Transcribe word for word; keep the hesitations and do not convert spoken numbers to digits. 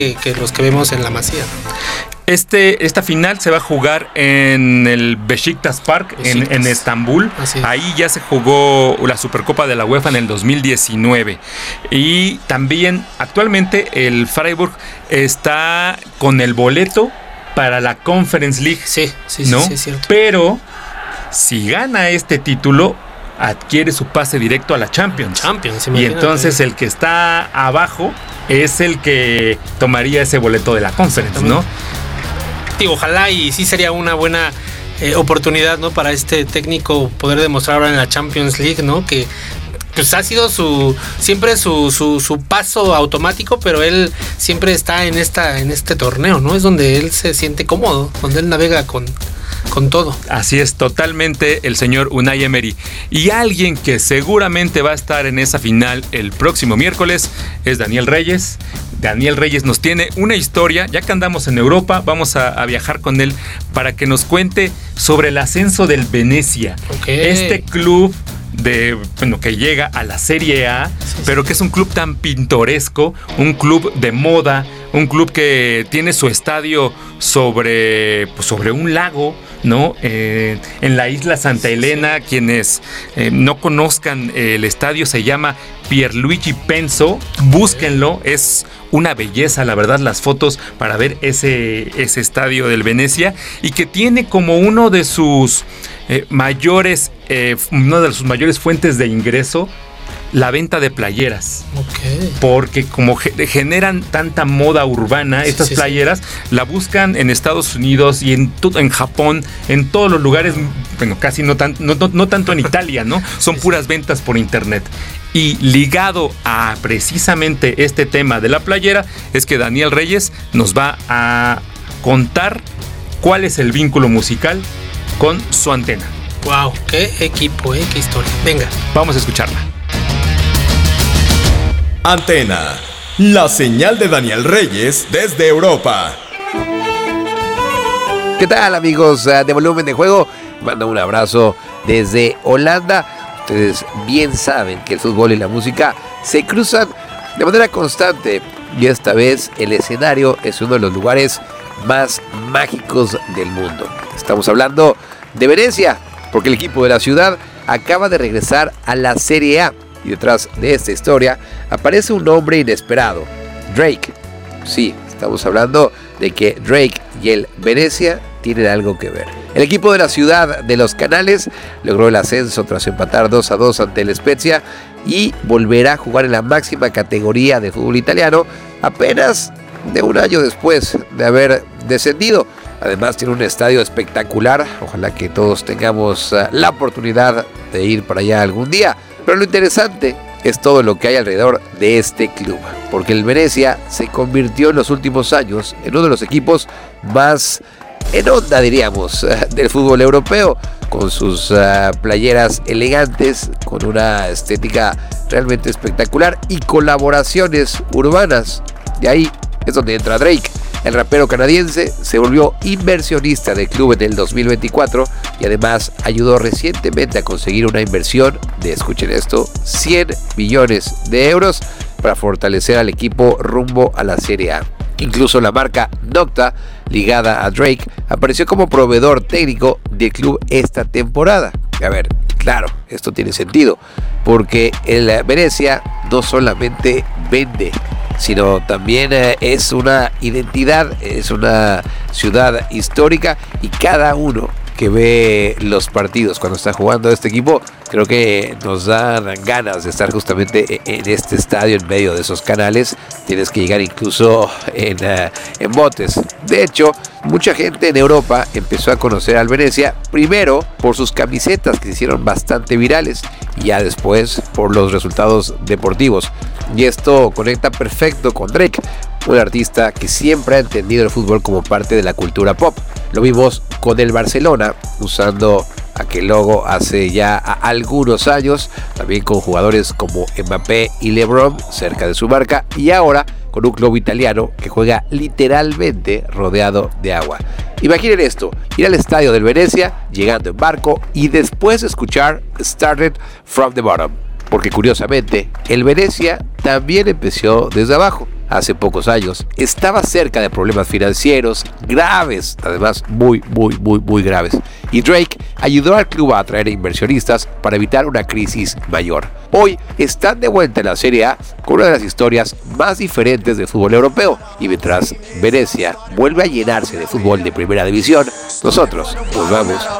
que, que los que vemos en la Masía. Este, esta final se va a jugar en el Beşiktaş Park, en, en Estambul. Ahí ya se jugó la Supercopa de la UEFA en el dos mil diecinueve. Y también actualmente el Freiburg está con el boleto para la Conference League. Sí, sí, ¿no? sí, sí, es cierto. Pero si gana este título, adquiere su pase directo a la Champions. Champions, y entonces el que está abajo es el que tomaría ese boleto de la Conference, ¿no? Digo, ojalá y sí sería una buena eh, oportunidad, ¿no? Para este técnico poder demostrar ahora en la Champions League, ¿no? Que pues ha sido su siempre su, su, su paso automático, pero él siempre está en esta en este torneo, ¿no? Es donde él se siente cómodo, donde él navega con, con todo. Así es, totalmente el señor Unai Emery. Y alguien que seguramente va a estar en esa final el próximo miércoles es Daniel Reyes. Daniel Reyes nos tiene una historia, ya que andamos en Europa, vamos a, a viajar con él para que nos cuente sobre el ascenso del Venezia. Okay. Este club de, bueno, que llega a la Serie A, sí, pero que es un club tan pintoresco, un club de moda, un club que tiene su estadio sobre, pues sobre un lago, ¿no? Eh, en la isla Santa Elena. Quienes eh, no conozcan el estadio, se llama Pierluigi Penso, búsquenlo, es una belleza, la verdad, las fotos para ver ese, ese estadio del Venezia, y que tiene como uno de sus eh, mayores, eh, una de sus mayores fuentes de ingreso la venta de playeras. Okay. Porque como generan tanta moda urbana, estas sí, sí, playeras sí. la buscan en Estados Unidos y en, en Japón, en todos los lugares, bueno, casi no, tan, no, no, no tanto en Italia, ¿no? Son sí, puras sí. ventas por internet. Y ligado a precisamente este tema de la playera, es que Daniel Reyes nos va a contar cuál es el vínculo musical con su Antena. Wow, qué equipo, ¿eh? Qué historia. Venga, vamos a escucharla. Antena, la señal de Daniel Reyes desde Europa. ¿Qué tal, amigos de Volumen de Juego? Mando un abrazo desde Holanda. Ustedes bien saben que el fútbol y la música se cruzan de manera constante, y esta vez el escenario es uno de los lugares más mágicos del mundo. Estamos hablando de Venecia, porque el equipo de la ciudad acaba de regresar a la Serie A. Y detrás de esta historia aparece un hombre inesperado, Drake. Sí, estamos hablando de que Drake y el Venezia tienen algo que ver. El equipo de la ciudad de los Canales logró el ascenso tras empatar dos a dos ante el Spezia y volverá a jugar en la máxima categoría de fútbol italiano apenas de un año después de haber descendido. Además tiene un estadio espectacular, ojalá que todos tengamos uh, la oportunidad de ir para allá algún día. Pero lo interesante es todo lo que hay alrededor de este club, porque el Venezia se convirtió en los últimos años en uno de los equipos más en onda, diríamos, del fútbol europeo, con sus uh, playeras elegantes, con una estética realmente espectacular y colaboraciones urbanas. De ahí es donde entra Drake. El rapero canadiense se volvió inversionista del club en el dos mil veinticuatro y además ayudó recientemente a conseguir una inversión de, escuchen esto, cien millones de euros para fortalecer al equipo rumbo a la Serie A. Incluso la marca Nocta, ligada a Drake, apareció como proveedor técnico del club esta temporada. A ver, claro, esto tiene sentido, porque el Venezia no solamente vende, sino también eh, es una identidad, es una ciudad histórica, y cada uno que ve los partidos cuando está jugando este equipo, creo que nos dan ganas de estar justamente en este estadio en medio de esos canales. Tienes que llegar incluso en, uh, en botes. De hecho, mucha gente en Europa empezó a conocer al Venezia primero por sus camisetas, que se hicieron bastante virales, y ya después por los resultados deportivos. Y esto conecta perfecto con Drake, un artista que siempre ha entendido el fútbol como parte de la cultura pop. Lo vimos con el Barcelona, usando aquel logo hace ya algunos años, también con jugadores como Mbappé y LeBron cerca de su marca, y ahora con un club italiano que juega literalmente rodeado de agua. Imaginen esto, ir al estadio del Venezia, llegando en barco, y después escuchar Started from the Bottom, porque curiosamente el Venezia también empezó desde abajo. hace pocos años, estaba cerca de problemas financieros graves, además muy, muy, muy, muy graves. Y Drake ayudó al club a atraer inversionistas para evitar una crisis mayor. Hoy están de vuelta en la Serie A con una de las historias más diferentes del fútbol europeo. Y mientras Venecia vuelve a llenarse de fútbol de primera división, nosotros nos vamos